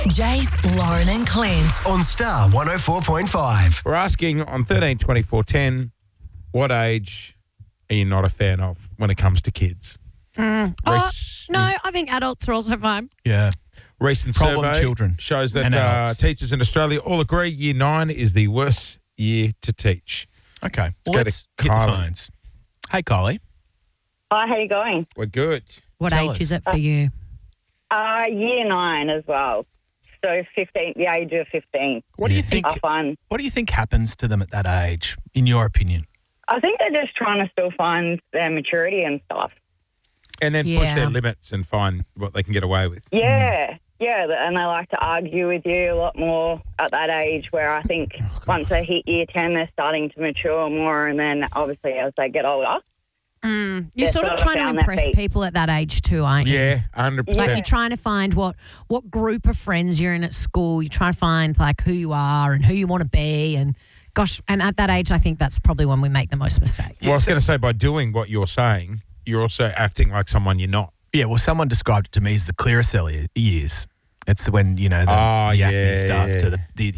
Jace, Lauren and Clint. On Star 104.5. We're asking on 13 24 10, what age are you not a fan of when it comes to kids? No, I think adults are also fine. Yeah. Recent Problem survey children shows and that adults. teachers in Australia all agree Year 9 is the worst year to teach. Okay. go Well, to let's hit the Kylie. phones. Hey, Kylie. Hi, how you going? We're good. What Tell age us. is it for you? Year 9 as well. So 15, the age of 15. What do you think? Are fun. What do you think happens to them at that age, in your opinion? I think they're just trying to still find their maturity and stuff. And then push Yeah. their limits and find what they can get away with. Yeah, and they like to argue with you a lot more at that age, where I think once they hit year 10, they're starting to mature more, and then obviously as they get older. You're They're sort of sort of trying to found their impress feet. people at that age too, aren't you? Yeah, 100%. Like you're trying to find what group of friends you're in at school. You're trying to find like who you are and who you want to be. And gosh, and at that age, I think that's probably when we make the most mistakes. Well, I was going to say, by doing what you're saying, you're also acting like someone you're not. Yeah, well, someone described it to me as the Clearasil years. It's when, the yeah, acne starts yeah. to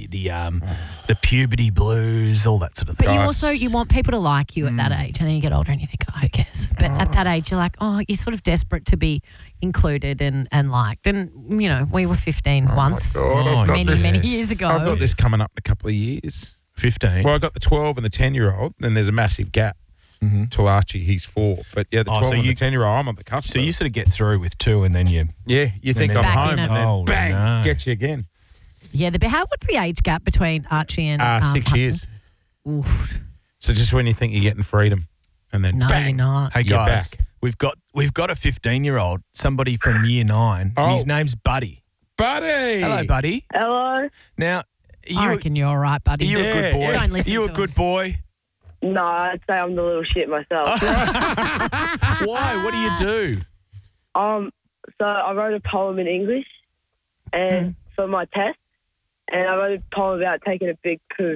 the puberty blues, all that sort of thing. But you want people to like you at that age, and then you get older and you think, oh, who cares? But at that age, you're like, oh, you're sort of desperate to be included and liked. And, we were 15 once, God, I've got many years ago. I've got this coming up in a couple of years. 15. Well, I got the 12 and the 10-year-old, then there's a massive gap till Archie, he's 4. But yeah, the 12 and the 10-year-old, I'm on the cusp. So you sort of get through with 2 and then you... Yeah, you think then I'm back home in and it. then Oh, bang, no. get you again. Yeah, what's the age gap between Archie and 6 Hudson? years. Oof. So just when you think you're getting freedom and then No, bang. you're not. Hey, You're guys, back. we've got a 15-year-old, somebody from year 9. Oh. And his name's Buddy. Buddy! Hello, Buddy. Hello? Now, I reckon you're all right, buddy. Are you a good boy? Don't Are listen you a to good him. boy? No, I'd say I'm the little shit myself. Why? What do you do? So I wrote a poem in English and for my test, and I wrote a poem about taking a big poo.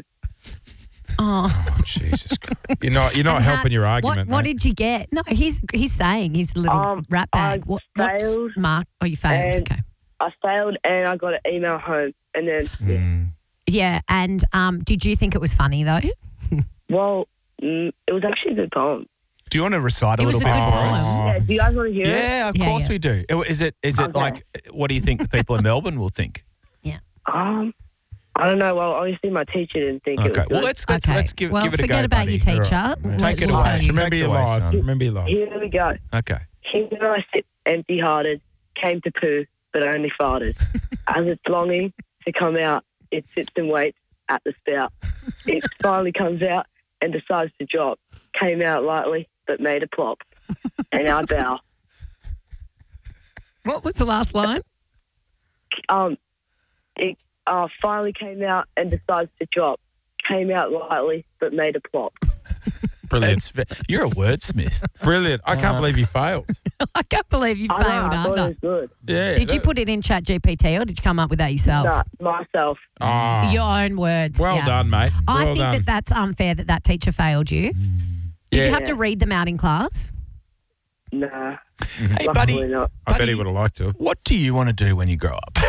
Oh. Oh, Jesus Christ. You're not And helping that- your argument, What mate. did you get? No, he's saying his little rat bag. I What's failed mark? Oh, you failed. and- Okay. I failed and I got an email home, and then Yeah, and did you think it was funny though? it was actually a good poem. Do you want to recite a It was little a bit good for us? poem. Yeah, do you guys want to hear it? Yeah, of Yeah, course yeah. we do. Is it Okay. like, what do you think the people in Melbourne will think? I don't know. Well, obviously my teacher didn't think it Okay, was good. well, let's Okay. give well, it a go, forget about buddy. your teacher. All right. Take it We'll away. tell you. Remember Take it your away, life. son. Remember your life. Here we go. Okay. Here I sit empty-hearted, came to poo, but only farted. As it's longing to come out, it sits and waits at the spout. It finally comes out and decides to drop. Came out lightly, but made a plop. And I bow. What was the last line? It finally came out and decides to drop. Came out lightly, but made a plop. Brilliant. You're a wordsmith. Brilliant. I can't believe you failed. I can't believe you I know, failed. I thought Arno. it was good. Yeah. Did you put it in ChatGPT or did you come up with that yourself? Nah, myself. Oh, Your own words. well yeah. done, mate. I Well think done. that's unfair that teacher failed you. Did you Yeah. have to read them out in class? Nah. Hey, Luckily buddy, not. I bet he buddy, would have liked to. what do you want to do when you grow up?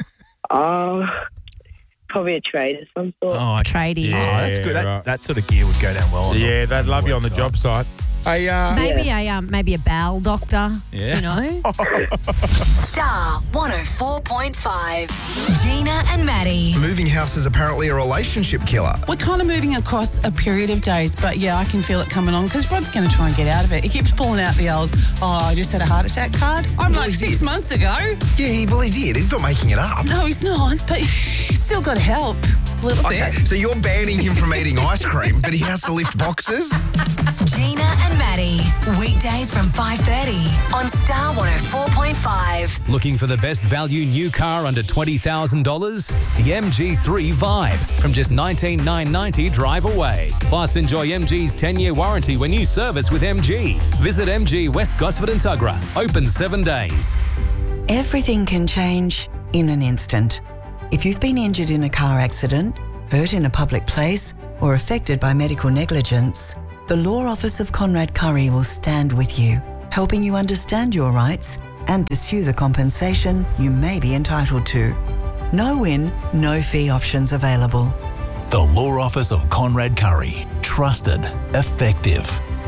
Probably a trade of some sort. Oh, okay. Tradie. Yeah. Oh, that's good. right. That sort of gear would go down well. Yeah, they'd love you on the website. job site. Hey, Maybe a bowel doctor. Yeah. You know? Star 104.5. Gina and Maddie. Moving house is apparently a relationship killer. We're kind of moving across a period of days, but yeah, I can feel it coming on because Rod's going to try and get out of it. He keeps pulling out the old, I just had a heart attack card. I'm like 6 months ago. Yeah, well, he did. He's not making it up. No, he's not, but he's still got to help a little Okay, bit. so you're banning him from eating ice cream, but he has to lift boxes? Gina and Maddie. Weekdays from 5:30 on Star 104.5. Looking for the best value new car under $20,000? The MG3 Vibe from just $19,990 drive away. Plus, enjoy MG's 10-year warranty when you service with MG. Visit MG West Gosford and Tuggerah. Open 7 days. Everything can change in an instant. If you've been injured in a car accident, hurt in a public place, or affected by medical negligence, the Law Office of Conrad Curry will stand with you, helping you understand your rights and pursue the compensation you may be entitled to. No win, no fee options available. The Law Office of Conrad Curry. Trusted. Effective.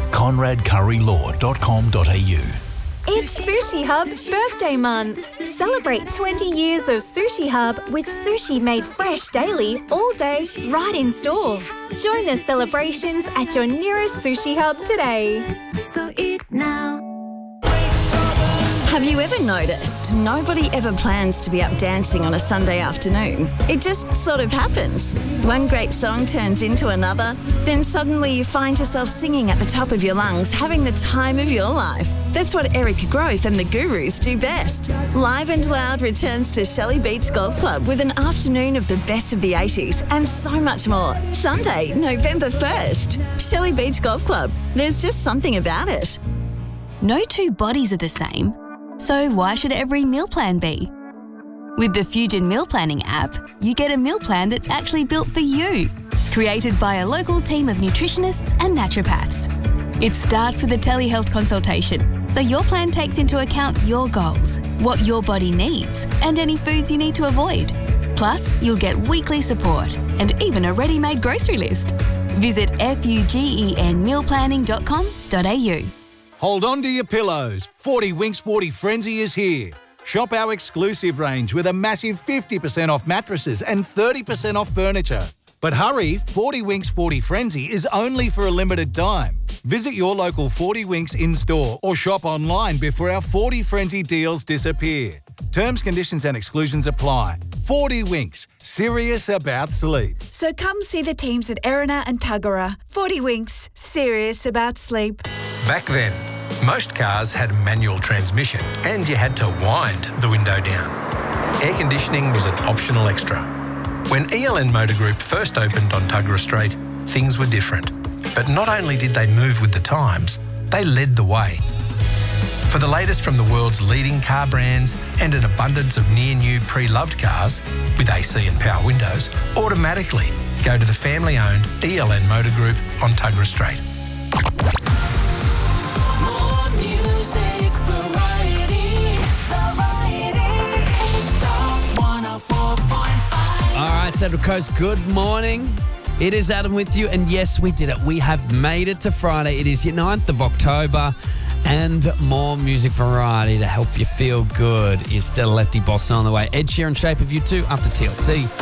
ConradCurryLaw.com.au. It's Sushi Hub's birthday month. Celebrate 20 years of Sushi Hub with sushi made fresh daily, all day, right in store. Join the celebrations at your nearest Sushi Hub today. So eat now. Have you ever noticed nobody ever plans to be up dancing on a Sunday afternoon? It just sort of happens. One great song turns into another, then suddenly you find yourself singing at the top of your lungs, having the time of your life. That's what Eric Groth and the Gurus do best. Live and Loud returns to Shelley Beach Golf Club with an afternoon of the best of the 80s and so much more. Sunday, November 1st. Shelley Beach Golf Club. There's just something about it. No two bodies are the same. So why should every meal plan be? With the Fusion Meal Planning app, you get a meal plan that's actually built for you, created by a local team of nutritionists and naturopaths. It starts with a telehealth consultation, so your plan takes into account your goals, what your body needs, and any foods you need to avoid. Plus, you'll get weekly support and even a ready-made grocery list. Visit fugenmealplanning.com.au. Hold on to your pillows. 40 Winks 40 Frenzy is here. Shop our exclusive range with a massive 50% off mattresses and 30% off furniture. But hurry, 40 Winks 40 Frenzy is only for a limited time. Visit your local 40 Winks in-store or shop online before our 40 Frenzy deals disappear. Terms, conditions and exclusions apply. 40 Winks, serious about sleep. So come see the teams at Erina and Tuggerah. 40 Winks, serious about sleep. Back then, most cars had a manual transmission and you had to wind the window down. Air conditioning was an optional extra. When ELN Motor Group first opened on Tuggerah Street, things were different. But not only did they move with the times, they led the way. For the latest from the world's leading car brands and an abundance of near-new pre-loved cars with AC and power windows, automatically go to the family-owned ELN Motor Group on Tuggerah Street. More music, variety. Star 104.5. All right, Central Coast, good morning. It is Adam with you, and yes, we did it. We have made it to Friday. It is your 9th of October, and more music variety to help you feel good is Stella Lefty Boston on the way. Ed Sheeran, Shape of You 2 after TLC.